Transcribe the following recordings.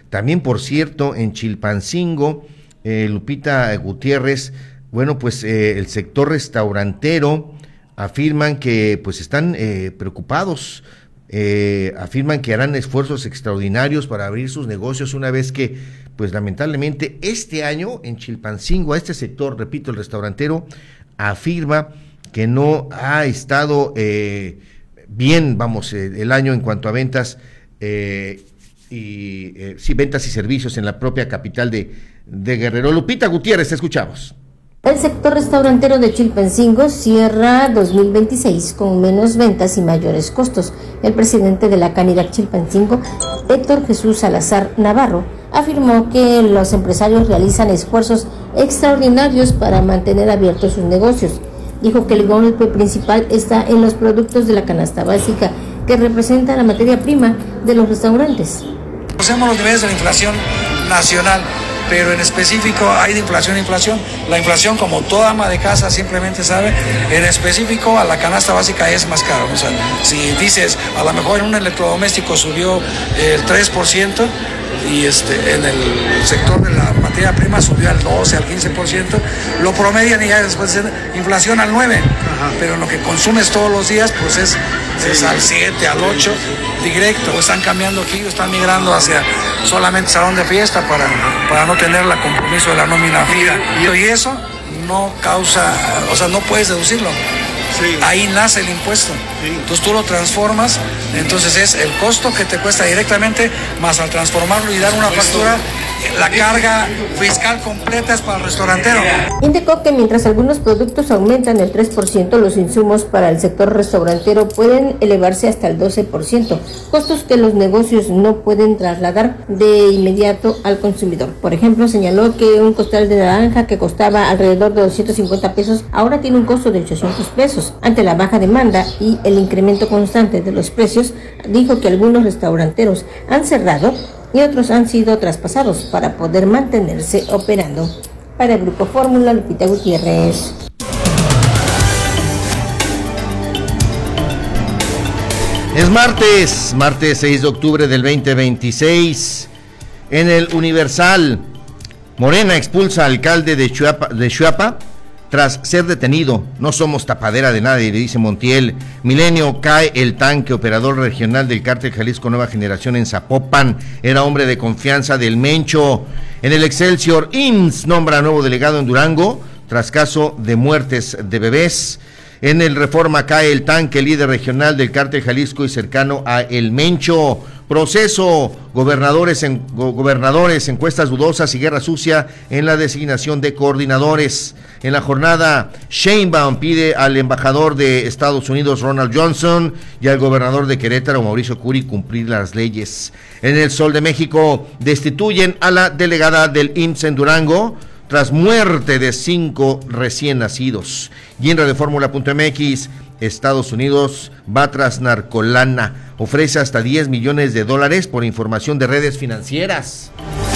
También, por cierto, en Chilpancingo, Lupita Gutiérrez, bueno, pues el sector restaurantero afirman que pues están preocupados, afirman que harán esfuerzos extraordinarios para abrir sus negocios una vez que, pues lamentablemente, este año en Chilpancingo, a este sector, repito, el restaurantero, afirma que no ha estado bien, vamos, el año en cuanto a ventas, ventas y servicios en la propia capital de Guerrero. Lupita Gutiérrez, te escuchamos. El sector restaurantero de Chilpancingo cierra 2026 con menos ventas y mayores costos. El presidente de la Canirac Chilpancingo, Héctor Jesús Salazar Navarro, afirmó que los empresarios realizan esfuerzos extraordinarios para mantener abiertos sus negocios. Dijo que el golpe principal está en los productos de la canasta básica, que representa la materia prima de los restaurantes. Conocemos los niveles de la inflación nacional, pero en específico hay de inflación a inflación. La inflación, como toda ama de casa simplemente sabe, en específico a la canasta básica es más caro. O sea, si dices, a lo mejor en un electrodoméstico subió el 3%, y en el sector de la materia prima subió al 12, al 15%, lo promedian y ya después de inflación al 9%. Ajá. Pero lo que consumes todos los días pues es al 7, al 8 directo. O están cambiando aquí, o están migrando hacia solamente salón de fiesta para no tener el compromiso de la nómina fija. Y eso no causa, o sea, no puedes deducirlo. Sí. Ahí nace el impuesto. Sí. Entonces tú lo transformas, entonces es el costo que te cuesta directamente, más al transformarlo y dar una factura, la carga fiscal completa es para el restaurantero. Indicó que mientras algunos productos aumentan el 3%, los insumos para el sector restaurantero pueden elevarse hasta el 12%, costos que los negocios no pueden trasladar de inmediato al consumidor. Por ejemplo, señaló que un costal de naranja que costaba alrededor de 250 pesos, ahora tiene un costo de 800 pesos. Ante la baja demanda y el incremento constante de los precios, dijo que algunos restauranteros han cerrado y otros han sido traspasados para poder mantenerse operando. Para el Grupo Fórmula, Lupita Gutiérrez. Es martes 6 de octubre del 2026. En el Universal, Morena expulsa al alcalde de Xuapa tras ser detenido. No somos tapadera de nadie, le dice Montiel. Milenio, cae el tanque, operador regional del Cártel Jalisco Nueva Generación en Zapopan. Era hombre de confianza del Mencho. En el Excelsior, IMSS nombra nuevo delegado en Durango tras caso de muertes de bebés. En el Reforma, cae el tanque, líder regional del Cártel Jalisco y cercano a El Mencho. Proceso, gobernadores, encuestas dudosas y guerra sucia en la designación de coordinadores. En la jornada, Sheinbaum pide al embajador de Estados Unidos, Ronald Johnson, y al gobernador de Querétaro, Mauricio Curi, cumplir las leyes. En el Sol de México, destituyen a la delegada del IMSS en Durango tras muerte de 5 recién nacidos. Y en Radioformula.mx, Estados Unidos va tras narcolana, ofrece hasta $10 millones por información de redes financieras.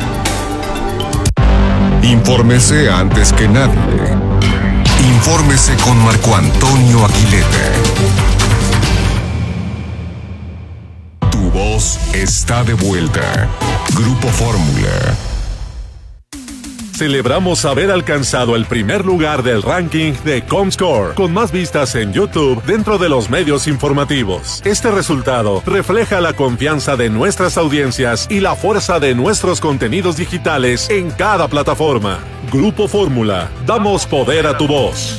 Infórmese antes que nadie. Infórmese con Marco Antonio Aguilera. Tu voz está de vuelta. Grupo Fórmula. Celebramos haber alcanzado el primer lugar del ranking de Comscore, con más vistas en YouTube dentro de los medios informativos. Este resultado refleja la confianza de nuestras audiencias y la fuerza de nuestros contenidos digitales en cada plataforma. Grupo Fórmula, damos poder a tu voz.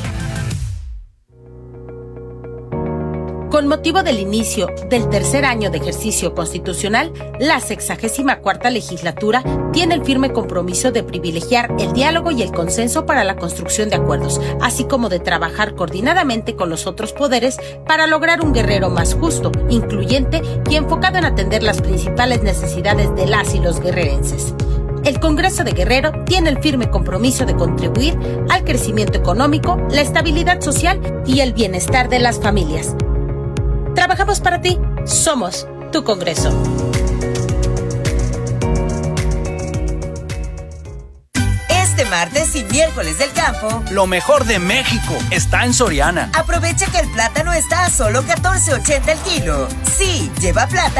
Con motivo del inicio del tercer año de ejercicio constitucional, la 64ª legislatura tiene el firme compromiso de privilegiar el diálogo y el consenso para la construcción de acuerdos, así como de trabajar coordinadamente con los otros poderes para lograr un Guerrero más justo, incluyente y enfocado en atender las principales necesidades de las y los guerrerenses. El Congreso de Guerrero tiene el firme compromiso de contribuir al crecimiento económico, la estabilidad social y el bienestar de las familias. Trabajamos para ti, somos tu Congreso. Este martes y miércoles del campo, lo mejor de México está en Soriana. Aprovecha que el plátano está a solo $14.80 el kilo. Sí, lleva plátano